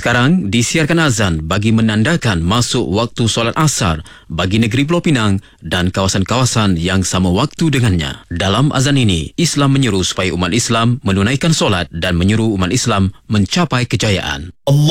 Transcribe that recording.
Sekarang disiarkan azan bagi menandakan masuk waktu solat asar bagi negeri Pulau Pinang dan kawasan-kawasan yang sama waktu dengannya. Dalam azan ini, Islam menyeru supaya umat Islam menunaikan solat dan menyeru umat Islam mencapai kejayaan.